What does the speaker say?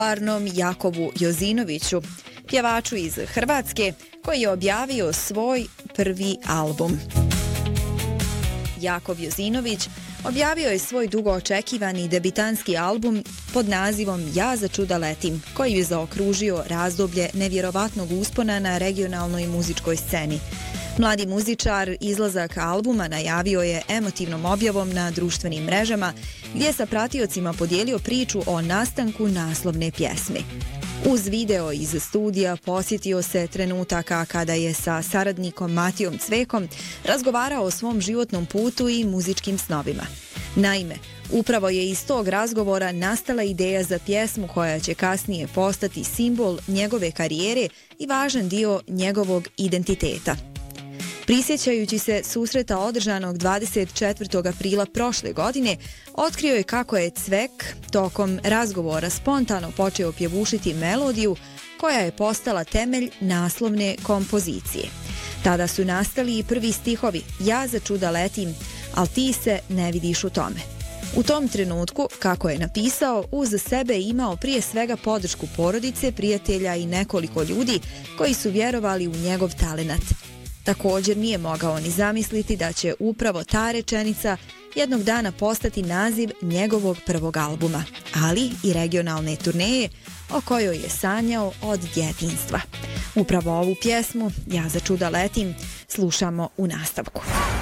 popularnom Jakovu Jozinoviću, pjevaču iz Hrvatske, koji je objavio svoj prvi album. Jakov Jozinović objavio je svoj dugo očekivani debitanski album pod nazivom Ja za čuda letim, koji je zaokružio razdoblje nevjerovatnog uspona na regionalnoj muzičkoj sceni. Mladi muzičar izlazak albuma najavio je emotivnom objavom na društvenim mrežama, gdje je sa pratiocima podijelio priču o nastanku naslovne pjesme. Uz video iz studija posjetio se trenutaka kada je sa saradnikom Matijom Cvekom razgovarao o svom životnom putu i muzičkim snovima. Naime, upravo je iz tog razgovora nastala ideja za pjesmu koja će kasnije postati simbol njegove karijere i važan dio njegovog identiteta. Prisjećajući se susreta održanog 24. aprila prošle godine, otkrio je kako je Cvek tokom razgovora spontano počeo pjevušiti melodiju koja je postala temelj naslovne kompozicije. Tada su nastali i prvi stihovi Ja za čuda letim, al ti se ne vidiš u tome. U tom trenutku, kako je napisao, uz sebe imao prije svega podršku porodice, prijatelja i nekoliko ljudi koji su vjerovali u njegov talenat. Također nije mogao ni zamisliti da će upravo ta rečenica jednog dana postati naziv njegovog prvog albuma, ali i regionalne turneje o kojoj je sanjao od djetinjstva. Upravo ovu pjesmu Ja za čuda letim slušamo u nastavku.